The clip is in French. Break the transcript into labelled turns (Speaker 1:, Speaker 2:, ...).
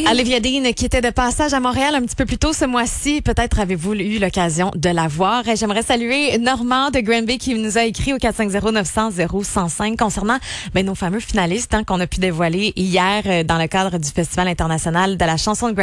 Speaker 1: Olivia Dean qui était de passage à Montréal un petit peu plus tôt ce mois-ci. Peut-être avez-vous eu l'occasion de la voir. Et j'aimerais saluer Normand de Granby qui nous a écrit au 450-900-0105 concernant nos fameux finalistes qu'on a pu dévoiler hier dans le cadre du Festival international de la chanson de Granby.